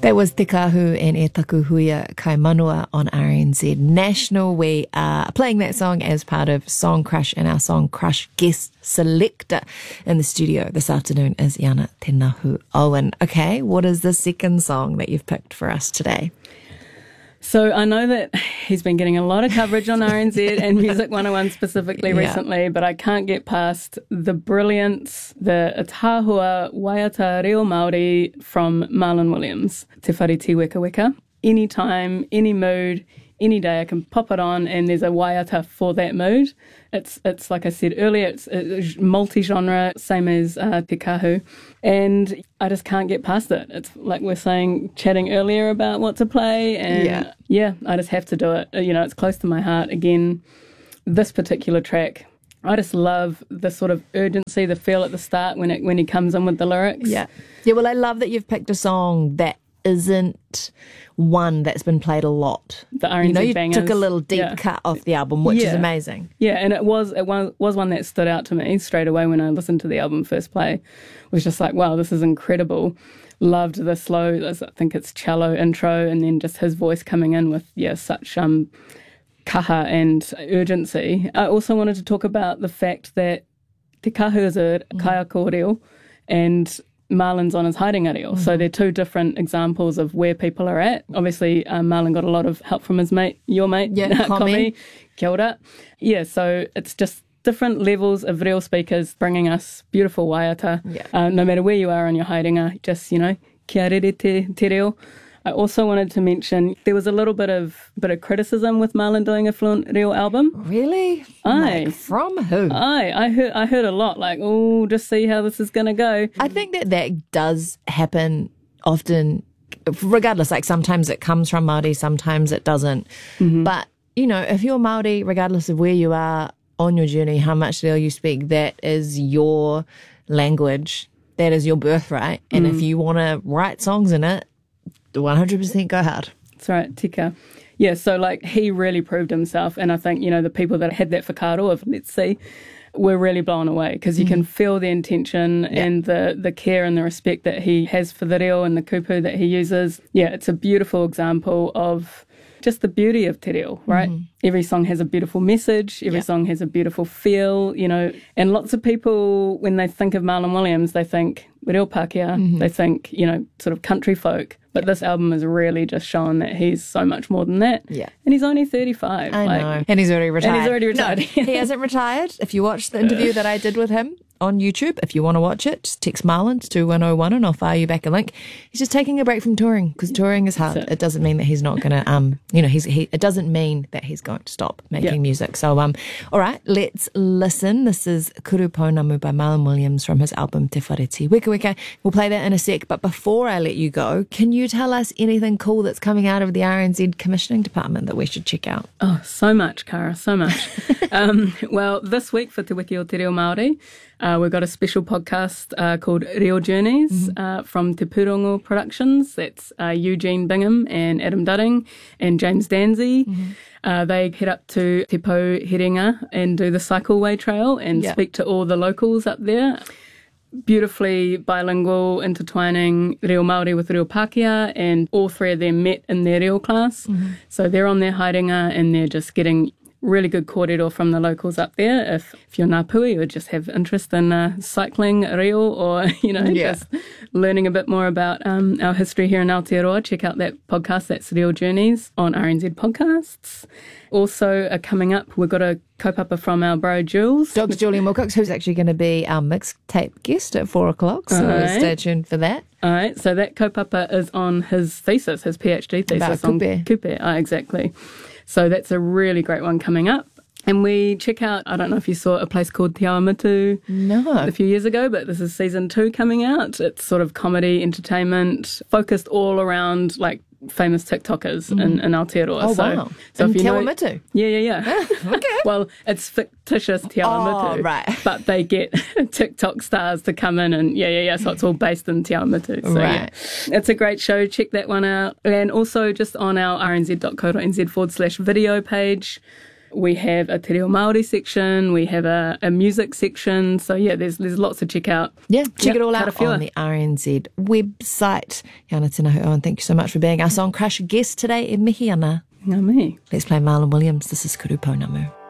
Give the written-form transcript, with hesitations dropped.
That was Te Kahu and E Taku Huia Kaimanua on RNZ National. We are playing that song as part of Song Crush, and our Song Crush guest selector in the studio this afternoon is Iana Te Nahu Owen. Okay, what is the second song that you've picked for us today? So I know that he's been getting a lot of coverage on RNZ and Music 101 specifically recently, but I can't get past the brilliance, the Atahua Waiata Reo Māori from Marlon Williams, Te Whareti Weka Weka. Anytime, any mood, any day I can pop it on and there's a waiata for that mood. It's like I said earlier, it's multi-genre, same as Te Kahu. And I just can't get past it. It's like we're chatting earlier about what to play. And yeah, I just have to do it. You know, it's close to my heart. Again, this particular track, I just love the sort of urgency, the feel at the start when he comes in with the lyrics. Yeah, well, I love that you've picked a song that isn't one that's been played a lot. The RNZ bangers. Took a little deep cut off the album, which is amazing. Yeah, and it was one that stood out to me straight away when I listened to the album first play. It was just like, wow, this is incredible. Loved the slow, I think it's cello intro, and then just his voice coming in with such kaha and urgency. I also wanted to talk about the fact that Te Kahu is a kaiako reo, and Marlon's on his haidinga reo. So they're two different examples of where people are at. Obviously, Marlon got a lot of help from his mate, your mate, Komi. Kia ora. Yeah, so it's just different levels of reo speakers bringing us beautiful waiata. Yeah. No matter where you are on your haidinga, just, kia rere te reo. I also wanted to mention there was a little bit of criticism with Marlon doing a Fluent Reo album. Really? Like, from who? I heard a lot, like, oh, just see how this is going to go. I think that does happen often, regardless. Like sometimes it comes from Māori, sometimes it doesn't. Mm-hmm. But, if you're Māori, regardless of where you are on your journey, how much Reo you speak, that is your language, that is your birthright. And if you want to write songs in it, 100% go hard. That's right, tika. Yeah, so he really proved himself, and I think, the people that had that whakaaro of let's see were really blown away because you can feel the intention and the care and the respect that he has for the reo and the kupu that he uses. Yeah, it's a beautiful example of just the beauty of te reo, right? Every song has a beautiful message, every song has a beautiful feel, and lots of people, when they think of Marlon Williams, they think reo Pākehā, they think, sort of country folk. But this album has really just shown that he's so much more than that. Yeah. And he's only 35. I know. And he's already retired. No, he hasn't retired. If you watch the interview that I did with him on YouTube, if you want to watch it, just text Marlon to 2101 and I'll fire you back a link. He's just taking a break from touring because touring is hard. It doesn't mean that he's not going to, it doesn't mean that he's going to stop making music. So, all right, let's listen. This is Kuru Pounamu by Marlon Williams from his album Te Whareti Weka Weka. We'll play that in a sec, but before I let you go, can you tell us anything cool that's coming out of the RNZ commissioning department that we should check out? Oh, so much, Cara, so much. Well, this week for Te Wiki o Te Reo Māori, we've got a special podcast called Reo Journeys from Te Pūrongo Productions. That's Eugene Bingham and Adam Dudding and James Danzy. They head up to Te Pou Herenga and do the Cycleway Trail and speak to all the locals up there. Beautifully bilingual, intertwining reo Māori with reo Pākehā, and all three of them met in their reo class. So they're on their haidinga and they're just getting really good kōrero from the locals up there. If you're Ngāpuhi or just have interest in cycling reo or, just learning a bit more about our history here in Aotearoa, check out that podcast. That's Reo Journeys on RNZ Podcasts. Also, coming up, we've got a kaupapa from our bro Jules. Dr. Julian Wilcox, who's actually going to be our mixtape guest at 4 o'clock, so stay tuned for that. All right, so that kaupapa is on his thesis, his PhD thesis on kupe. Exactly. So that's a really great one coming up. And we check out, I don't know if you saw a place called Te Awamutu a few years ago, but this is season 2 coming out. It's sort of comedy, entertainment, focused all around famous TikTokers in Aotearoa. Oh, wow. So if you Te Awamutu? Yeah. Okay. Well, it's fictitious Te Awamutu. Oh, right. But they get TikTok stars to come in and so it's all based in Te Awamutu. So right. It's a great show. Check that one out. And also just on our rnz.co.nz/video page, We have a Te Reo Māori section. We have a music section. So, yeah, there's lots to check out. Yeah, check it all out on the RNZ website. Yana tēnā Owen, thank you so much for being our Song Crush guest today. E mihi ana. Ngā mihi. Let's play Marlon Williams. This is Kuru Pounamu.